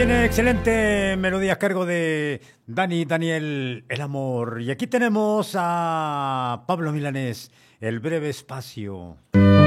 Viene excelente melodía a cargo de Daniel El Amor. Y aquí tenemos a Pablo Milanés, El Breve Espacio.